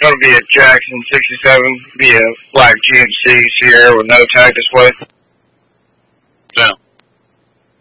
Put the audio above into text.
going to be a Jackson 67, be a black GMC Sierra with no tag display.